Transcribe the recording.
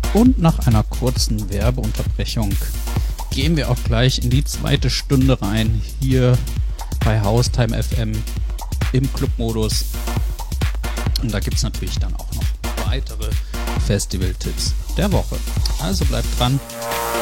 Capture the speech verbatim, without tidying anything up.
Und nach einer kurzen Werbeunterbrechung gehen wir auch gleich in die zweite Stunde rein, hier bei Haustime F M im Clubmodus. Und da gibt es natürlich dann auch noch weitere Festival-Tipps der Woche. Also bleibt dran.